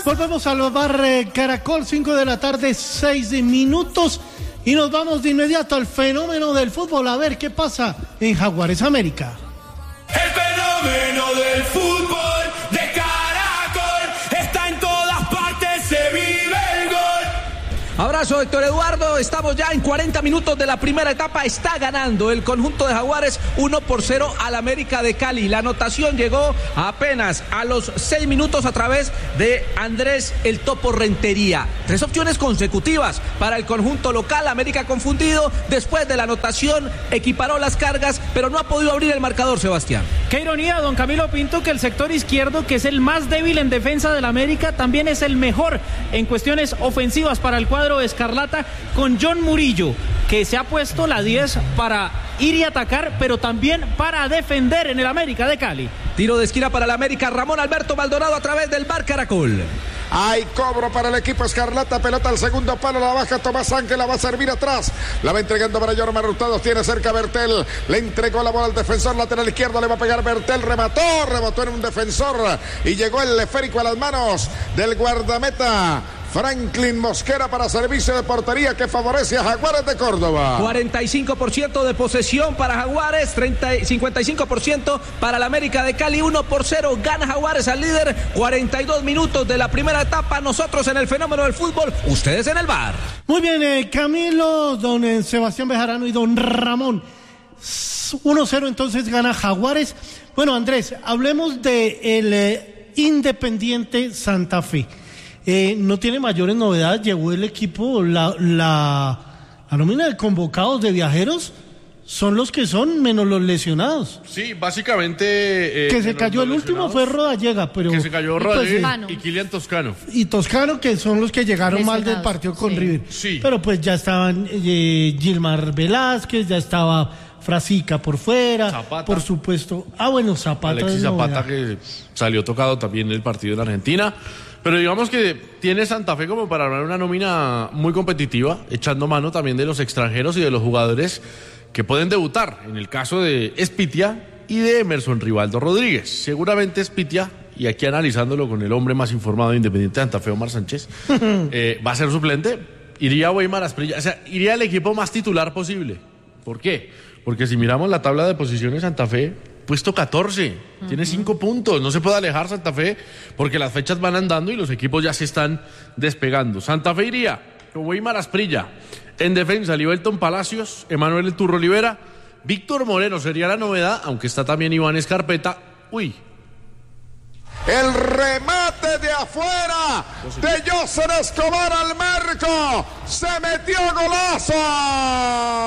Volvemos al bar Caracol, 5 de la tarde, 6 minutos. Y nos vamos de inmediato al fenómeno del fútbol. A ver qué pasa en Jaguares América. El fenómeno del fútbol de Caracol está en todas partes, se vive el gol. Abrazo, Héctor Eduardo. Estamos ya en 40 minutos de la primera etapa. Está ganando el conjunto de Jaguares 1-0 al América de Cali. La anotación llegó apenas a los 6 minutos a través de Andrés el Topo Rentería. 3 opciones consecutivas para el conjunto local. América confundido. Después de la anotación equiparó las cargas, pero no ha podido abrir el marcador, Sebastián. Qué ironía, don Camilo Pinto, que el sector izquierdo, que es el más débil en defensa del América, también es el mejor en cuestiones ofensivas para el cuadro escarlata, con John Murillo, que se ha puesto la 10 para ir y atacar, pero también para defender en el América de Cali. Tiro de esquina para el América. Ramón Alberto Maldonado a través del bar Caracol. Hay cobro para el equipo escarlata, pelota al segundo palo, la baja Tomás Ángel, la va a servir atrás, la va entregando para Jorma Hurtado, tiene cerca Bertel, le entregó la bola al defensor lateral izquierdo, le va a pegar Bertel, rebotó en un defensor y llegó el esférico a las manos del guardameta Franklin Mosquera para servicio de portería que favorece a Jaguares de Córdoba. 45% de posesión para Jaguares, 55% para el América de Cali. 1-0 gana Jaguares al líder. 42 minutos de la primera etapa. Nosotros en el fenómeno del fútbol, ustedes en el bar. Muy bien, Camilo, don Sebastián Bejarano y don Ramón. 1-0 entonces gana Jaguares. Bueno, Andrés, hablemos de el Independiente Santa Fe. No tiene mayores novedades, llegó el equipo, la nómina de convocados de viajeros son los que son, menos los lesionados. Sí, básicamente... que se cayó el último fue Rodallega, pero... Que se cayó Rodallega y Kylian Toscano. Y Toscano, que son los que llegaron lesionados, mal del partido con River. Sí. Pero pues ya estaban Gilmar Velázquez, ya estaba Frasica por fuera, Zapata. Por supuesto. Bueno, Zapata. Alexis Zapata, que salió tocado también en el partido en Argentina. Pero digamos que tiene Santa Fe como para armar una nómina muy competitiva, echando mano también de los extranjeros y de los jugadores que pueden debutar, en el caso de Espitia y de Emerson Rivaldo Rodríguez. Seguramente Espitia, y aquí analizándolo con el hombre más informado de Independiente Santa Fe, Omar Sánchez, va a ser suplente, iría Weimar Asprilla, o sea, iría el equipo más titular posible. ¿Por qué? Porque si miramos la tabla de posiciones, Santa Fe, puesto 14, tiene 5 puntos, no se puede alejar Santa Fe porque las fechas van andando y los equipos ya se están despegando. Santa Fe iría con Weimar Asprilla, en defensa Libelton Palacios, Emanuel El Turro Olivera, Víctor Moreno sería la novedad, aunque está también Iván Escarpeta. El remate de afuera de Joser Escobar al marco, se metió golazo.